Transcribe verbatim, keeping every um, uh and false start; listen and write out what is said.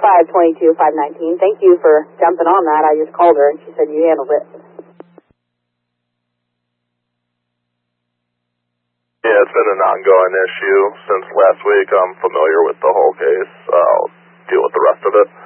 five twenty-two five nineteen. Thank you for jumping on that. I just called her and she said you handled it. Yeah, it's been an ongoing issue since last week. I'm familiar with the whole case. I'll deal with the rest of it.